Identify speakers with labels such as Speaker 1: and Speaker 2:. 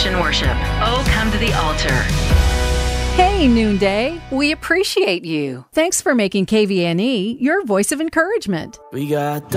Speaker 1: Christian worship. Oh, come to the altar.
Speaker 2: Hey, Noonday. We appreciate you. Thanks for making KVNE your voice of encouragement.
Speaker 3: We got